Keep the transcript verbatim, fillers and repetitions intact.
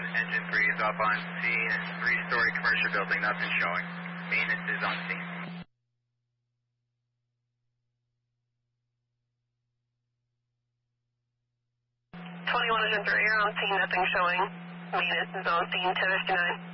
one, engine three is up on scene, three-story commercial building, nothing showing. Maintenance is on scene. twenty-one engine three, you're on scene, nothing showing. Maintenance is on scene, ten fifty-nine.